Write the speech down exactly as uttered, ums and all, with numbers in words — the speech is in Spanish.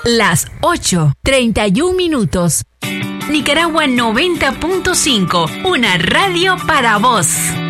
Las ocho, treinta y un minutos. Nicaragua noventa punto cinco, una radio para vos.